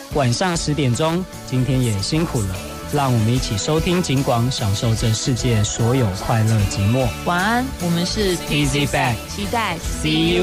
晚上10点钟，今天也辛苦了，让我们一起收听警广，享受这世界所有快乐寂寞。 晚安，我们是 Easy Back， 期待 See you。